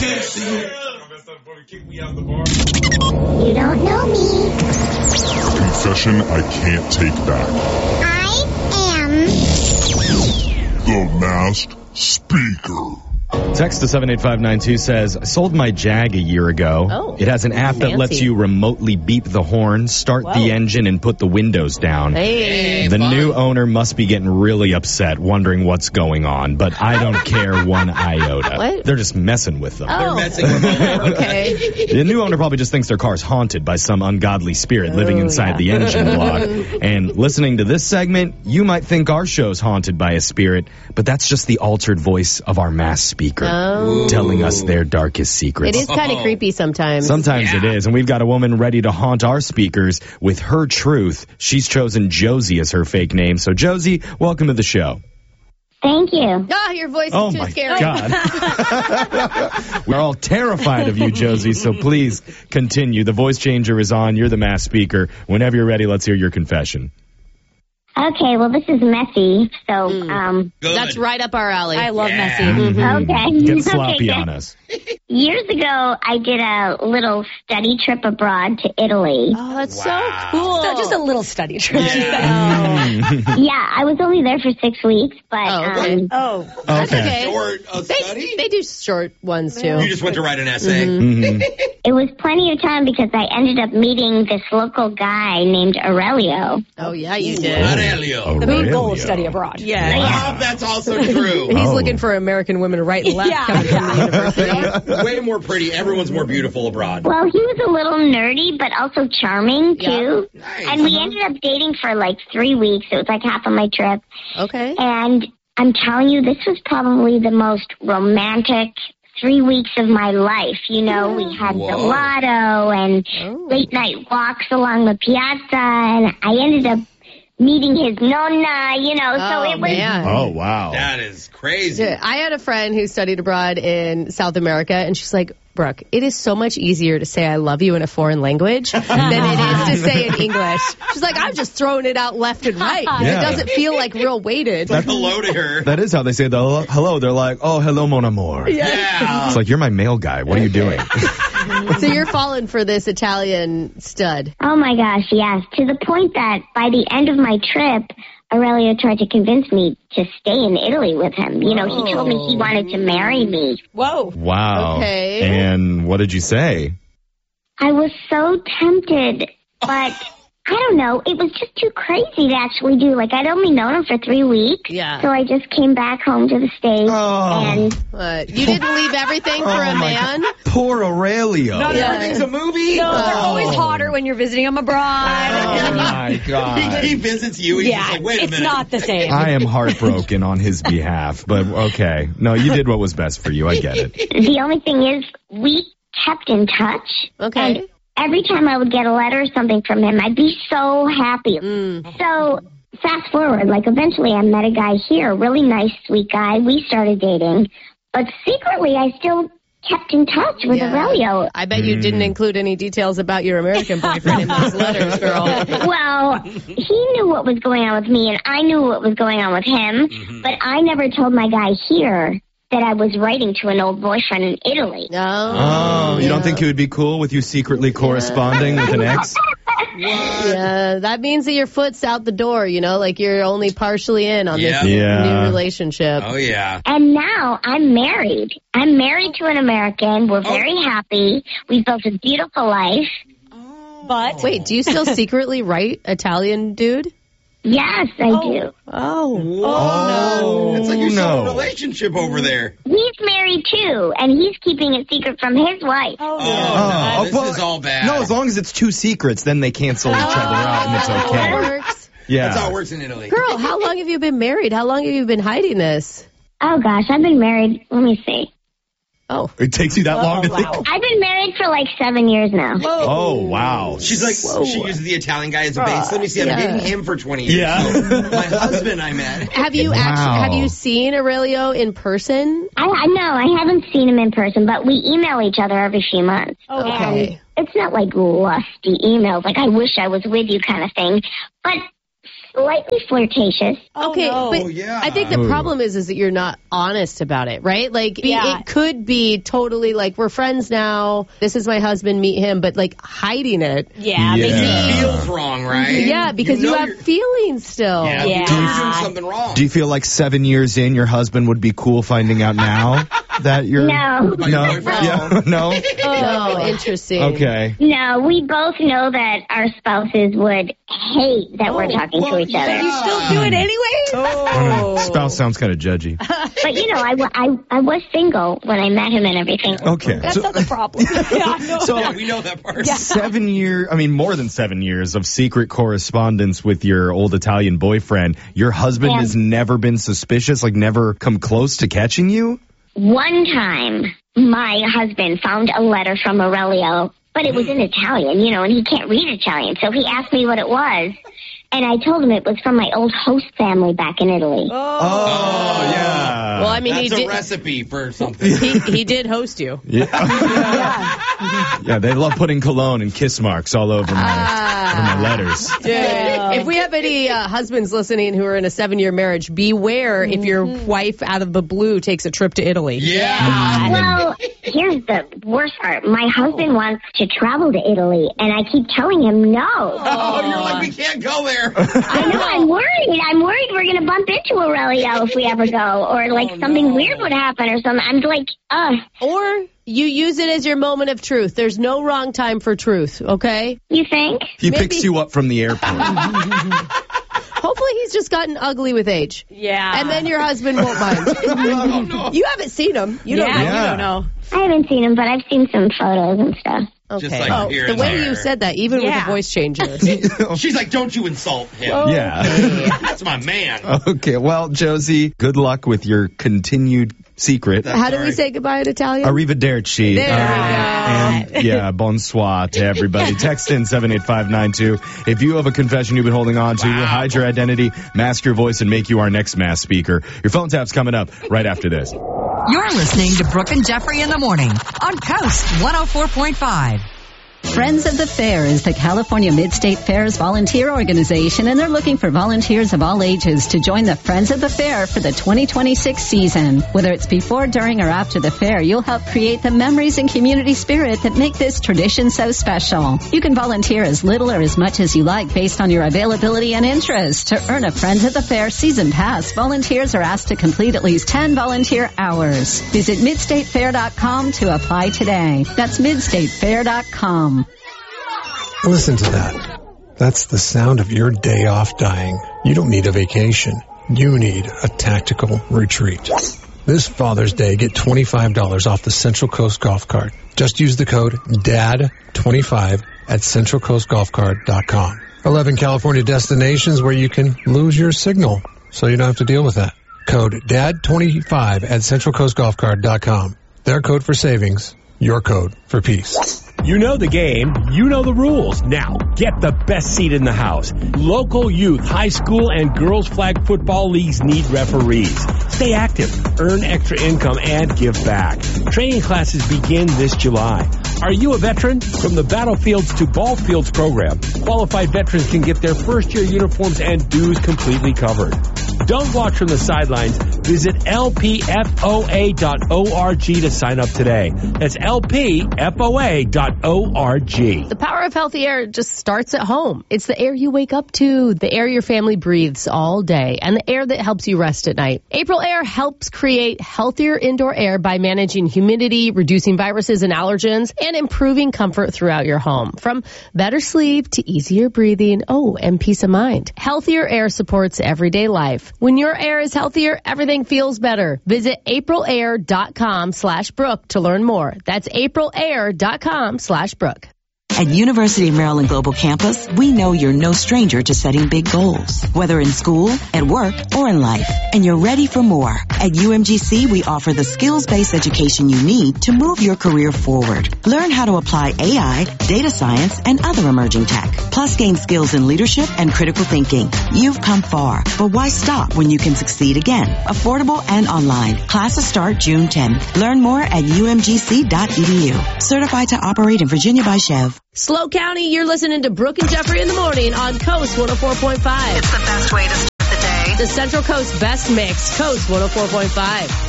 You don't know me. Confession I can't take back. I am The Masked Speaker. Text to 78592 says, I sold my Jag a year ago. Oh, it has an app that lets fancy. you remotely beep the horn, start the engine, and put the windows down. Hey, the fun. new owner must be getting really upset, wondering what's going on, but I don't care one iota. What? They're just messing with them. They're messing with them. Okay. The new owner probably just thinks their car's haunted by some ungodly spirit living inside the engine block. And listening to this segment, you might think our show's haunted by a spirit, but that's just the altered voice of our mass speaker telling us their darkest secrets. It is kind of creepy sometimes. Sometimes it is, and we've got a woman ready to haunt our speakers with her truth. She's chosen Josie as her fake name. So Josie, welcome to the show. Thank you. Ah, your voice is Oh too my scary. God. We're all terrified of you, Josie, so please continue. The voice changer is on. You're the mass speaker. Whenever you're ready, let's hear your confession. Okay, well, this is messy, so, Good. That's right up our alley. I love messy. okay. Get sloppy Okay, on good. us. Years ago, I did a little study trip abroad to Italy. Oh, that's so cool. So just a little study trip. Yeah, I was only there for 6 weeks, but, Oh, okay. Oh. That's Okay. okay. Short a study? They do short ones, too. You just went to write an essay. it was plenty of time because I ended up meeting this local guy named Aurelio. Oh, yeah, you did. Aurelio. The main goal of study abroad. Yeah. Wow, that's also true. He's looking for American women right and left coming from the university. Way more pretty. Everyone's more beautiful abroad. Well, he was a little nerdy, but also charming, too. Nice. And we ended up dating for like 3 weeks. It was like half of my trip. Okay. And I'm telling you, this was probably the most romantic 3 weeks of my life. You know, we had gelato and late night walks along the piazza, and I ended up meeting his nonna, you know, so it was... Man. Oh, wow. That is crazy. Dude, I had a friend who studied abroad in South America, and she's like, Brooke, it is so much easier to say I love you in a foreign language than it is to say in English. She's like, I'm just throwing it out left and right. Yeah. It doesn't feel like real weighted. Hello to her. That is how they say the hello. They're like, oh, hello, mon amour. Yeah. It's like, you're my mail guy. What are you doing? So you're falling for this Italian stud. Oh my gosh, yes. To the point that by the end of my trip, Aurelio tried to convince me to stay in Italy with him. You know, he told me he wanted to marry me. Whoa. Wow. Okay. And what did you say? I was so tempted, but I don't know. It was just too crazy to actually do. Like, I'd only known him for 3 weeks. Yeah. So I just came back home to the States. And But you didn't leave everything for a man? Poor Aurelio. Not everything's a movie. No, they're always hotter when you're visiting them abroad. Oh, my God. He visits you. He's just like, wait a it's minute. not the same. I am heartbroken on his behalf, but okay. No, you did what was best for you. I get it. the only thing is, we kept in touch. Okay. And every time I would get a letter or something from him, I'd be so happy. So fast forward, like eventually I met a guy here, a really nice, sweet guy. We started dating. But secretly, I still kept in touch with Aurelio. I bet you didn't include any details about your American boyfriend in those letters, girl. Well, he knew what was going on with me, and I knew what was going on with him. But I never told my guy here that I was writing to an old boyfriend in Italy. No. Oh, you don't think he would be cool with you secretly corresponding with an ex? Yeah, that means that your foot's out the door, you know, like you're only partially in on this Yeah. new relationship. Oh, yeah. And now I'm married. I'm married to an American. We're very happy. We've built a beautiful life. But Wait, do you still secretly write Italian dude? Yes, I do. Oh, It's like your no. relationship over there. He's married too, and he's keeping it secret from his wife. Oh, this well, is all bad. No, as long as it's two secrets, then they cancel each other out and it's That okay. works. Yeah. That's how it works in Italy. Girl, how long have you been married? How long have you been hiding this? Oh gosh, I've been married. Let me see. Oh. It takes you that long to think? I've been married for like 7 years now. Oh, wow. She's like, she uses the Italian guy as a base. Let me see, I've been dating him for 20 years. Yeah. My husband I met. Have you have you seen Aurelio in person? I know, I haven't seen him in person, but we email each other every few months. Okay. And it's not like lusty emails, like I wish I was with you kind of thing. But slightly flirtatious. Okay, no. but I think the problem is that you're not honest about it, right? Like, it could be totally like, we're friends now, this is my husband, meet him, but like hiding it. Yeah. It feels wrong, right? Yeah, because you have feelings still. Yeah. You're doing something wrong. Do you feel like 7 years in, your husband would be cool finding out now that you're... No. Yeah. No? Oh, interesting. Okay. No, we both know that our spouses would hate that we're talking to each other. You still do it anyway? Spouse sounds kind of judgy. But, you know, I was single when I met him and everything. Okay. That's not the problem. So we know that part. 7 years, I mean, more than 7 years of secret correspondence with your old Italian boyfriend. Your husband has never been suspicious, like never come close to catching you? One time, my husband found a letter from Aurelio, but it was in Italian, you know, and he can't read Italian. So he asked me what it was, and I told him it was from my old host family back in Italy. Oh yeah. Well, I mean, That's he a did, recipe for something. he did host you. Yeah, they love putting cologne and kiss marks all over my letters. If we have any husbands listening who are in a 7-year marriage, beware if your wife out of the blue takes a trip to Italy. Yeah. Well, here's the worst part. My husband wants to travel to Italy, and I keep telling him no. Oh, you're like, we can't go there. I know, I'm worried. I'm worried we're going to bump into Aurelio if we ever go, or like something weird would happen or something. I'm like, Or you use it as your moment of truth. There's no wrong time for truth, okay? You think? He picks you up from the airport. Hopefully he's just gotten ugly with age. Yeah. And then your husband won't mind. You haven't seen him. You don't know. You don't know. I haven't seen him, but I've seen some photos and stuff. Okay. Just like here the and way there. you said that, even with a voice changer. She's like, don't you insult him. Yeah. That's my man. Okay, well, Josie, good luck with your continued secret. How do we say goodbye in Italian? Arrivederci. There we go. And yeah, bonsoir to everybody. Text in 78592. If you have a confession you've been holding on to, we'll hide your identity, mask your voice, and make you our next mass speaker. Your phone tap's coming up right after this. You're listening to Brooke and Jeffrey in the morning on Coast 104.5. Friends of the Fair is the California Mid-State Fair's volunteer organization, and they're looking for volunteers of all ages to join the Friends of the Fair for the 2026 season. Whether it's before, during, or after the fair, you'll help create the memories and community spirit that make this tradition so special. You can volunteer as little or as much as you like based on your availability and interest. To earn a Friends of the Fair season pass, volunteers are asked to complete at least 10 volunteer hours. Visit midstatefair.com to apply today. That's midstatefair.com. Listen to that. That's the sound of your day off dying. You don't need a vacation. You need a tactical retreat. This Father's Day, get $25 off the Central Coast Golf Cart. Just use the code DAD25 at centralcoastgolfcart.com. 11 California destinations where you can lose your signal, so you don't have to deal with that. Code DAD25 at centralcoastgolfcart.com. Their code for savings, your code for peace. You know the game. You know the rules. Now, get the best seat in the house. Local youth, high school, and girls flag football leagues need referees. Stay active, earn extra income, and give back. Training classes begin this July. Are you a veteran? From the Battlefields to Ball Fields program, qualified veterans can get their first-year uniforms and dues completely covered. Don't watch from the sidelines. Visit lpfoa.org to sign up today. That's lpfoa.org. The power of healthy air just starts at home. It's the air you wake up to, the air your family breathes all day, and the air that helps you rest at night. April Air helps create healthier indoor air by managing humidity, reducing viruses and allergens, and improving comfort throughout your home. From better sleep to easier breathing, and peace of mind. Healthier air supports everyday life. When your air is healthier, everything feels better. Visit aprilair.com/Brooke to learn more. That's aprilair.com/Brooke. At University of Maryland Global Campus, we know you're no stranger to setting big goals, whether in school, at work, or in life. And you're ready for more. At UMGC, we offer the skills-based education you need to move your career forward. Learn how to apply AI, data science, and other emerging tech. Plus gain skills in leadership and critical thinking. You've come far, but why stop when you can succeed again? Affordable and online. Classes start June 10th. Learn more at umgc.edu. Certified to operate in Virginia by Chev. Slow County, you're listening to Brooke and Jeffrey in the morning on Coast 104.5. It's the best way to start the day. The Central Coast Best Mix, Coast 104.5.